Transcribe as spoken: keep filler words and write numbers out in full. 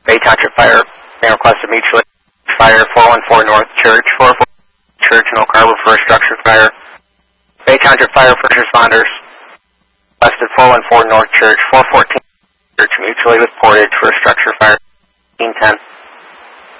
Bay Township Fire, they requested mutual fire four one four North Church, four four Church in Oak Harbor for a structure fire. Bay Township Fire first responders requested four one four North Church, four fourteen Church mutually with Portage for a structure fire, fifteen ten.